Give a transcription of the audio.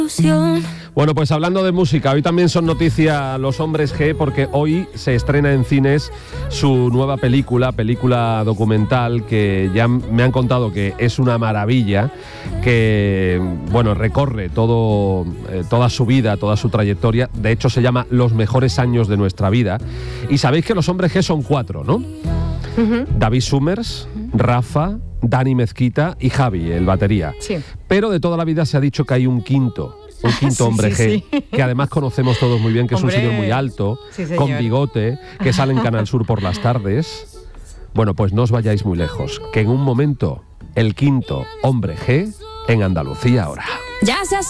Bueno, pues hablando de música, hoy también son noticia los Hombres G, porque hoy se estrena en cines su nueva película documental, que ya me han contado que es una maravilla, que bueno, recorre toda su vida, toda su trayectoria. De hecho, se llama Los mejores años de nuestra vida. Y sabéis que los Hombres G son 4, ¿no? David Summers, Rafa, Dani Mezquita y Javi, el batería. Sí. Pero de toda la vida se ha dicho que hay un quinto hombre G, que además conocemos todos muy bien, que es un señor muy alto, con bigote, que sale en Canal Sur por las tardes. Bueno, pues no os vayáis muy lejos, que en un momento el quinto hombre G en Andalucía ahora. Ya se